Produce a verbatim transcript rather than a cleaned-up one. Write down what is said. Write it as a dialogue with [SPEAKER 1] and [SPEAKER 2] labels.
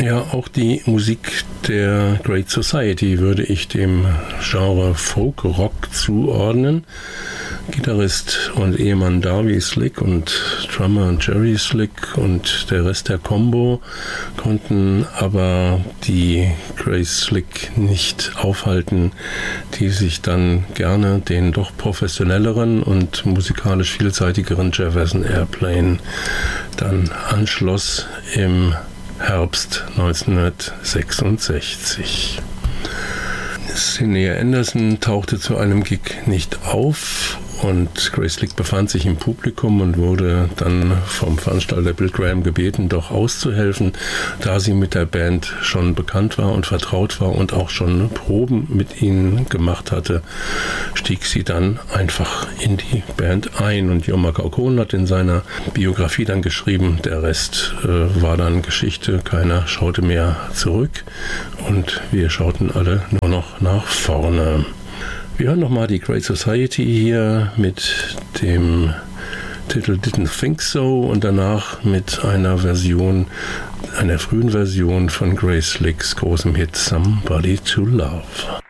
[SPEAKER 1] Ja, auch die Musik der Great Society würde ich dem Genre Folk-Rock zuordnen. Gitarrist und Ehemann Darby Slick und Drummer Jerry Slick und der Rest der Combo konnten aber die Grace Slick nicht aufhalten, die sich dann gerne den doch professionelleren und musikalisch vielseitigeren Jefferson Airplane dann anschloss im Herbst neunzehnhundertsechsundsechzig. Sinéad Anderson tauchte zu einem Gig nicht auf und Grace Slick befand sich im Publikum und wurde dann vom Veranstalter Bill Graham gebeten, doch auszuhelfen. Da sie mit der Band schon bekannt war und vertraut war und auch schon Proben mit ihnen gemacht hatte, stieg sie dann einfach in die Band ein. Und Jorma Kaukonen hat in seiner Biografie dann geschrieben, der Rest äh, war dann Geschichte, keiner schaute mehr zurück und wir schauten alle nur noch nach vorne. Wir hören nochmal die Great Society hier mit dem Titel Didn't Think So und danach mit einer Version, einer frühen Version von Grace Slicks großem Hit Somebody to Love.